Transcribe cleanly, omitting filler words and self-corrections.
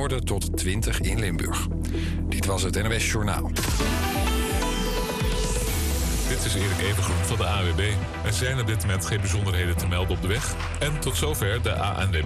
noorden tot 20 in Limburg. Dit was het NOS Journaal. Dit is Erik Evengroen van de ANWB. Er zijn op dit moment geen bijzonderheden te melden op de weg. En tot zover de ANWB